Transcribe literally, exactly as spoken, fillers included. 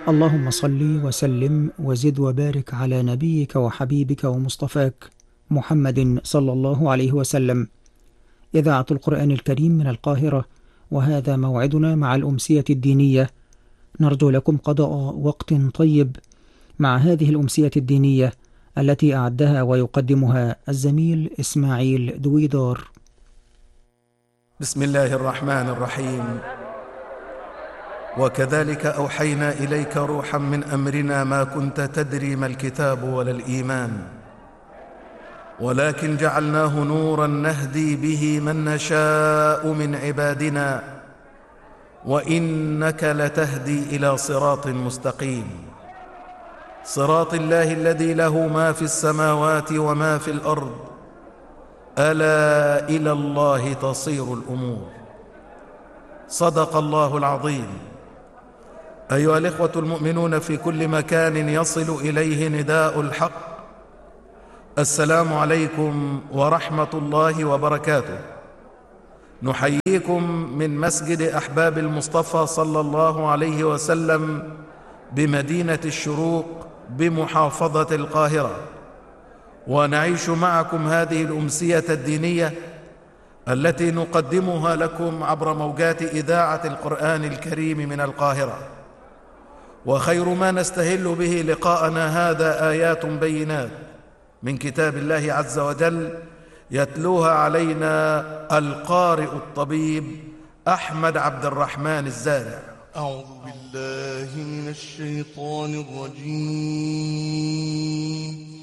اللهم صل وسلم وزد وبارك على نبيك وحبيبك ومصطفاك محمد صلى الله عليه وسلم. إذاعة القرآن الكريم من القاهرة، وهذا موعدنا مع الأمسية الدينية. نرجو لكم قضاء وقت طيب مع هذه الأمسية الدينية التي أعدها ويقدمها الزميل إسماعيل دويدار. بسم الله الرحمن الرحيم. وكذلك أوحينا إليك روحا من أمرنا ما كنت تدري ما الكتاب ولا الإيمان ولكن جعلناه نورا نهدي به من نشاء من عبادنا وإنك لتهدي إلى صراط مستقيم، صراط الله الذي له ما في السماوات وما في الأرض، ألا إلى الله تصير الأمور. صدق الله العظيم. أيها الإخوة المؤمنون في كل مكان يصل إليه نداء الحق، السلام عليكم ورحمة الله وبركاته. نحييكم من مسجد أحباب المصطفى صلى الله عليه وسلم بمدينة الشروق بمحافظة القاهرة، ونعيش معكم هذه الأمسية الدينية التي نقدمها لكم عبر موجات إذاعة القرآن الكريم من القاهرة. وخير ما نستهل به لقاءنا هذا آيات بينات من كتاب الله عز وجل يتلوها علينا القارئ الطبيب أحمد عبد الرحمن الزارع. أعوذ بالله من الشيطان الرجيم.